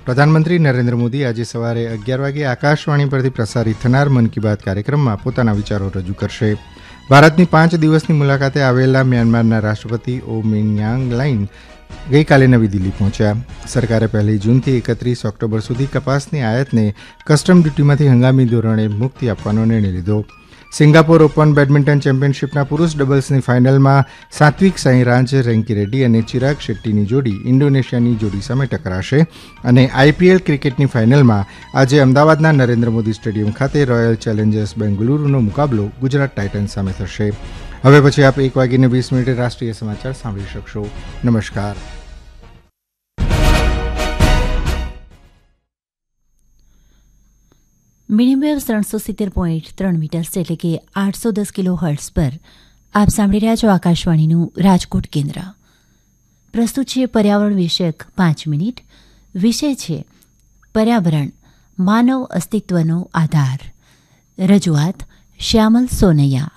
પ્રધાનમંત્રી નરેન્દ્ર મોદી આજે સવારે 11 વાગે આકાશવાણી પરથી પ્રસારિત થનાર મન કી બાત કાર્યક્રમમાં પોતાના વિચારો રજૂ કરશે. ભારતની 5 દિવસની મુલાકાતે આવેલા મ્યાનમારના રાષ્ટ્રપતિ ઓ મિન્યાંગ લાઇન ગઈકાલે નવી દિલ્હી પહોંચ્યા. સરકારે 1 જૂનથી 31 ઓક્ટોબર સુધી કપાસની આયાતને કસ્ટમ ડ્યુટીમાંથી હંગામી ધોરણે મુક્તિ આપવાનો નિર્ણય લીધો. સિંગાપોર ઓપન બેડમિન્ટન ચેમ્પિયનશિપના પુરૂષ ડબલ્સની ફાઇનલમાં સાત્વિક સાંઈરાજ રેન્કીરેડ્ડી અને ચિરાગ શેટ્ટીની જોડી ઇન્ડોનેશિયાની જોડી સામે ટકરાશે અને આઈપીએલ ક્રિકેટની ફાઇનલમાં આજે અમદાવાદના નરેન્દ્ર મોદી સ્ટેડિયમ ખાતે રોયલ ચેલેન્જર્સ બેંગલુરુનો મુકાબલો ગુજરાત ટાઇટન્સ સામે થશે. હવે પછી આપ 1:20 રાષ્ટ્રીય સમાચાર સાંભળી શકશો. નમસ્કાર. મીડિયમ વેવ 370.3 મીટર્સ એટલે કે 810 કિલો હર્ટ્ઝ પર આપ સાંભળી રહ્યા છો આકાશવાણીનું રાજકોટ કેન્દ્ર. પ્રસ્તુત છે પર્યાવરણ વિષયક 5 મિનિટ. વિષય છે પર્યાવરણ માનવ અસ્તિત્વનો આધાર. રજૂઆત શ્યામલ સોનૈયા.